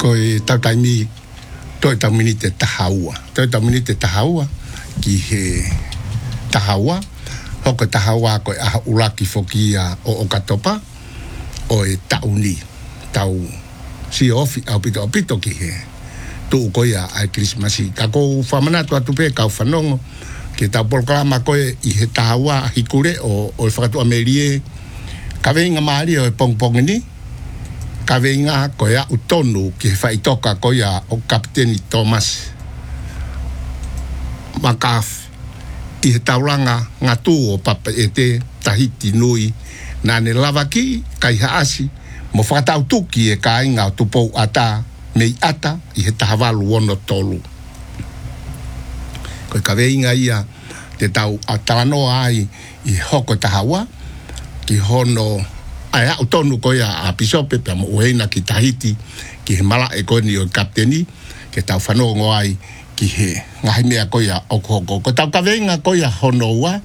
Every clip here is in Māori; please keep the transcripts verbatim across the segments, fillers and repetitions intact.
Koe tau taimi toi tau mini te tahaua. Toi tau mini te tahaua ki he tahaua. Hoko tahaua koe aha ulaki fokia o o katopa o e tauni. Tau si ofi au pito o pito ki he. Tu koia ai Krismasi. Ka kou whamanatu atu pe kau whanongo. Ke tau polkalama koe i he tahaua hikure o, o e whakatu amerie. Ka veinga maari o e pongpongini. Ka veinga koe a utonu ki he whaitoka koe a o Kapiteni Thomas Makaf. I he tauranga ngā tū o papa e te tahiti nui. Nā ne lavaki kai haasi. Mo whakatau tuki e ka inga o tupou ata mei ata i he tahavalu ono tolu. Koe ka veinga ia te tau atalanoa ai i hoko tahawa ki hono ai au tonu koe a pisope pe mo uheina ki Tahiti ki he mala e koe ni o kapteni ke tau whanongo ai ki he ngahi mea koe a okohoko. Ko tau ka veinga koe a hono ua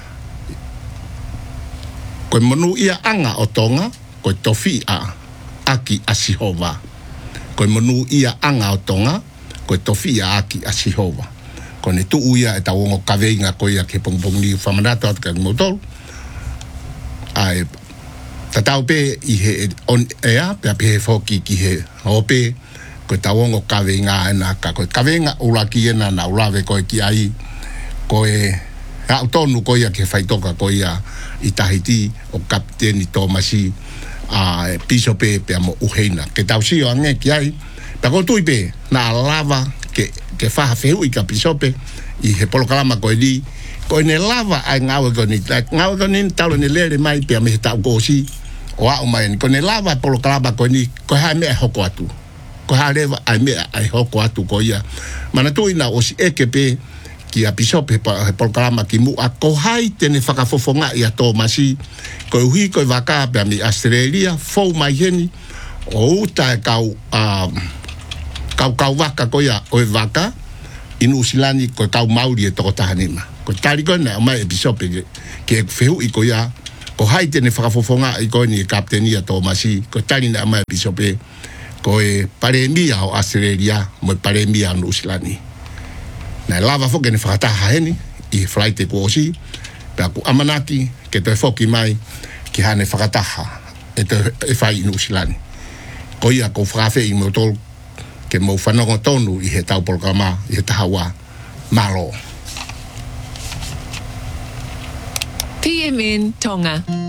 koe monu ia anga o tonga koe tofi a aki a Sihova. Koe monu ia anga o tonga koe tofi a aki a Sihova. Ko ne tu uia e tau ongo ka veinga koe a ke pongpongi whamanato atu ka ngotolu. Ai tatau pe i he on ea pe pe he foki ki he hope ko tawongo ka venga na ka ko ka venga ulaki ena na ulave ko ki ai ko e autonu ko ia ke faitoka ko ia i Tahiti o Kapiteni Tomasi a piso pe pe mo uheina ke tau si o ange ki ai pa ko tuipe na lava ke ke fa feu i ka piso pe i he polokalama ko di ko ne lava ai ngawe ko ni ngawe ko ni tau ne lere mai pe me tau ko si o a mai ko ne lava polo kalaba ko ni ko ha me hoko atu ko ha leva ai me ai hoko atu ko ia mana tu ina o si ekepe ki a pisope pa polo kalama ki mu a ko hai tene whakafofonga i a Tomasi ko hui ko vaka pe mi Australia fo mai heni o uta kau a kau kau vaka ko ia o vaka inu silani ko kau mauri e toko tahanima ko tari ko na mai pisope ke feu i ko ia ko hai tene whakafofonga i koe ni Kapiteni a Tomasi ko tani na mai pisope ko e paremia o Australia mo paremia o Nusilani na lava foke ne whakataha heni i flight e kuosi pe aku amanaki ke toi foki mai ki hane whakataha e te e whai i Nusilani ko ia ko whakafe i motol ke mo whanongo tonu i he tau polkama i he tahawa malo P M N Tonga.